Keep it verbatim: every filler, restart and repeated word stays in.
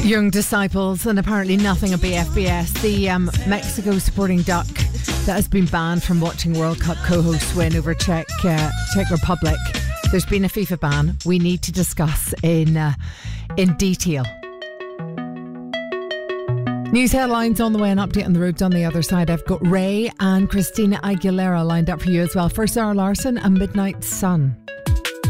Young disciples and apparently nothing at B F B S. The um, Mexico supporting duck that has been banned from watching World Cup co-host win over Czech uh, Czech Republic. There's been a FIFA ban we need to discuss in uh, in detail. News headlines on the way, an update on the roads on the other side. I've got Ray and Christina Aguilera lined up for you as well. First, Zara Larson and Midnight Sun.